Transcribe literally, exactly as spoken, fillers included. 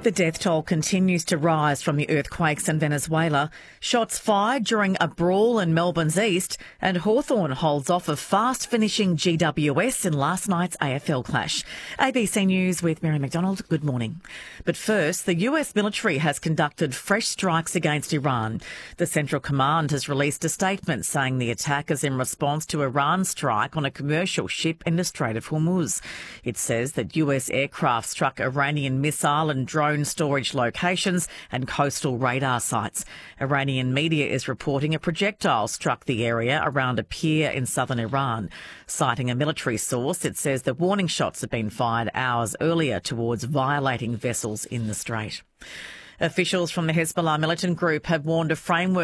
The death toll continues to rise from the earthquakes in Venezuela. Shots fired during a brawl in Melbourne's east, and Hawthorn holds off a fast-finishing G W S in last night's A F L clash. A B C News with Mary McDonald. Good morning. But first, the U S military has conducted fresh strikes against Iran. The Central Command has released a statement saying the attack is in response to Iran's strike on a commercial ship in the Strait of Hormuz. It says that U S aircraft struck Iranian missile and drone storage locations and coastal radar sites. Iranian media is reporting a projectile struck the area around a pier in southern Iran. Citing a military source, it says the warning shots have been fired hours earlier towards violating vessels in the strait. Officials from the Hezbollah militant group have warned a framework